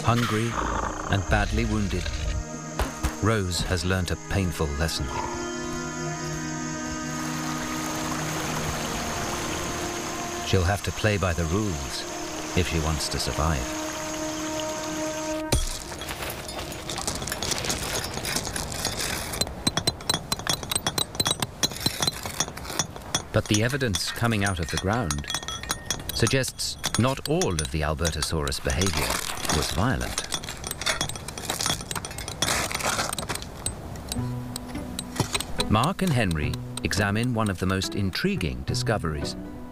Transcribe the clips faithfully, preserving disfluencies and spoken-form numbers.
Hungry and badly wounded, Rose has learnt a painful lesson. She'll have to play by the rules if she wants to survive. But the evidence coming out of the ground suggests not all of the Albertosaurus behavior was violent. Mark and Henry examine one of the most intriguing discoveries: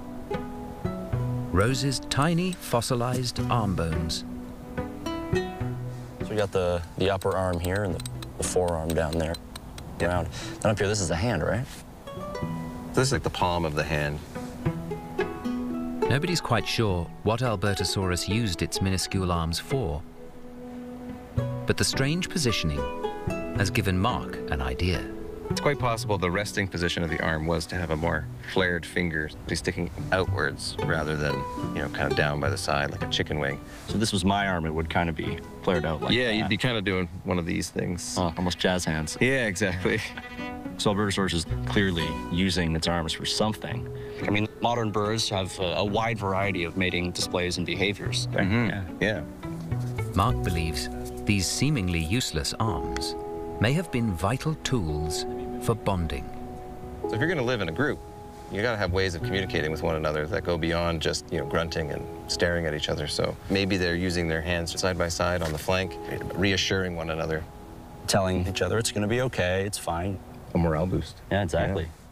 Rose's tiny fossilized arm bones. So we got the, the upper arm here and the, the forearm down there. Around. Then up here, this is the hand, right? This is like the palm of the hand. Nobody's quite sure what Albertosaurus used its minuscule arms for, but the strange positioning has given Mark an idea. It's quite possible the resting position of the arm was to have a more flared finger, be sticking outwards rather than, you know, kind of down by the side like a chicken wing. So this was my arm, it would kind of be flared out like yeah, that. you'd be kind of doing one of these things. Oh, almost jazz hands. Yeah, exactly. So Albertosaurus is clearly using its arms for something. I mean, modern birds have a, a wide variety of mating displays and behaviors. Mm-hmm. Yeah. Yeah. Mark believes these seemingly useless arms may have been vital tools for bonding. So if you're going to live in a group, you got to have ways of communicating with one another that go beyond just, you know, grunting and staring at each other. So maybe they're using their hands side by side on the flank, reassuring one another. Telling each other it's going to be okay, it's fine. A morale boost. Yeah, exactly. Yeah.